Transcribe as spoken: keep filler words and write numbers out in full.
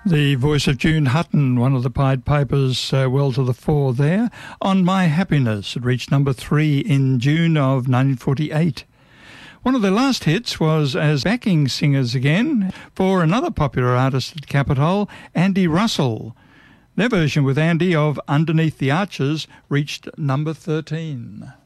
The voice of June Hutton, one of the Pied Pipers, uh, well to the fore there. On My Happiness, it reached number three in June of nineteen forty-eight. One of their last hits was as backing singers again for another popular artist at Capitol, Andy Russell. Their version with Andy of Underneath the Arches reached number thirteen.